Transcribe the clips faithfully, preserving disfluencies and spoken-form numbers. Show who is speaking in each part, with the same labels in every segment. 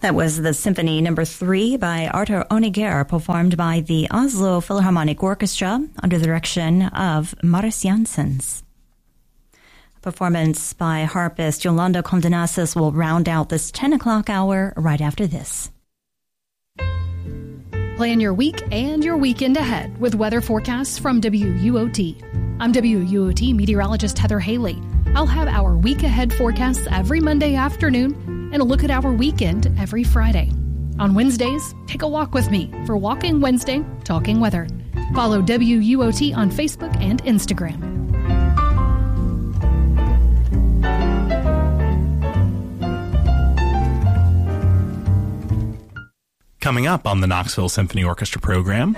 Speaker 1: That was the Symphony Number Three by Arthur Honegger, performed by the Oslo Philharmonic Orchestra under the direction of Marius Jansons. Performance by harpist Yolanda Condenasis will round out this ten o'clock hour right after this.
Speaker 2: Plan your week and your weekend ahead with weather forecasts from W U O T. I'm W U O T meteorologist Heather Haley. I'll have our week ahead forecasts every Monday afternoon and a look at our weekend every Friday. On Wednesdays, take a walk with me for Walking Wednesday, Talking Weather. Follow W U O T on Facebook and Instagram.
Speaker 3: Coming up on the Knoxville Symphony Orchestra program,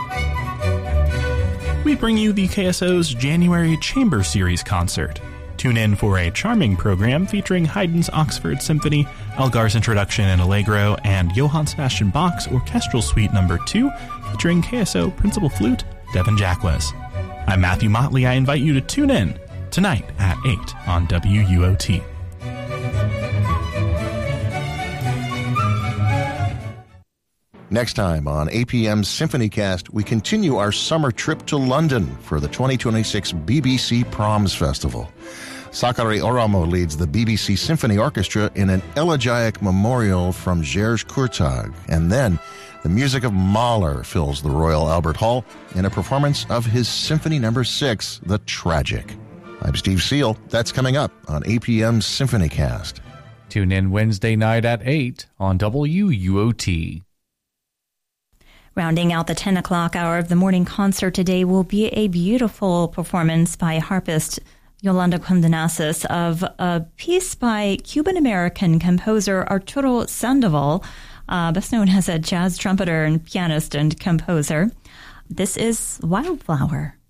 Speaker 3: we bring you the K S O's January Chamber Series concert. Tune in for a charming program featuring Haydn's Oxford Symphony, Elgar's Introduction and Allegro, and Johann Sebastian Bach's Orchestral Suite Number two, featuring K S O Principal Flute, Devin Jackwes. I'm Matthew Motley. I invite you to tune in tonight at eight on W U O T.
Speaker 4: Next time on A P M's SymphonyCast, we continue our summer trip to London for the twenty twenty-six B B C Proms Festival. Sakari Oramo leads the B B C Symphony Orchestra in an elegiac memorial from Gers Kurtag. And then the music of Mahler fills the Royal Albert Hall in a performance of his Symphony Number six, The Tragic. I'm Steve Seal. That's coming up on A P M's SymphonyCast.
Speaker 5: Tune in Wednesday night at eight on W U O T.
Speaker 1: Rounding out the ten o'clock hour of the morning concert today will be a beautiful performance by harpist Yolanda Condenasis of a piece by Cuban-American composer Arturo Sandoval, uh, best known as a jazz trumpeter and pianist and composer. This is Wildflower.